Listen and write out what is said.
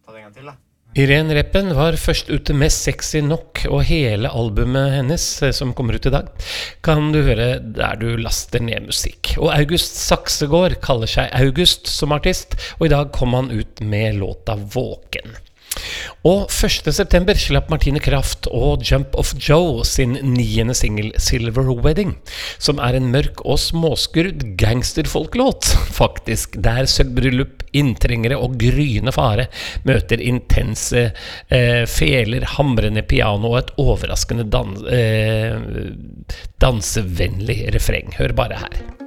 Ta det en gang til da. Irene Reppen var først ute med Sexy Nok, og hele albumet hennes, som kommer ut i dag, kan du høre der du laster ned musikk. Og August Saksegård kaller seg August som artist, og i dag kom han ut med låta Våken. Og 1. september slapp Martine Kraft og Jump of Joe sin 9. single Silver Wedding, som en mørk og småskrudd gangsterfolklåt, faktisk, der søggbryllup, inntrengere og gryende fare møter intense feler, hamrende piano og et overraskende dansevennlig refreng. Hør bare her.